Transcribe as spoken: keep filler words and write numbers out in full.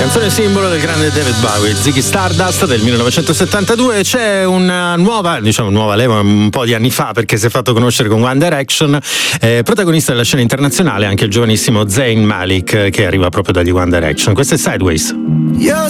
Canzone simbolo del grande David Bowie, Ziggy Stardust del millenovecentosettantadue. C'è una nuova, diciamo nuova leva un po' di anni fa, perché si è fatto conoscere con One Direction, eh, protagonista della scena internazionale anche il giovanissimo Zayn Malik, che arriva proprio dagli One Direction. Questo è Sideways. You're